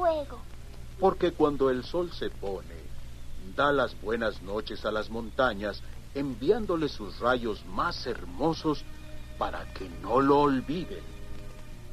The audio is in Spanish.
luego? Porque cuando el sol se pone, da las buenas noches a las montañas, enviándoles sus rayos más hermosos para que no lo olviden.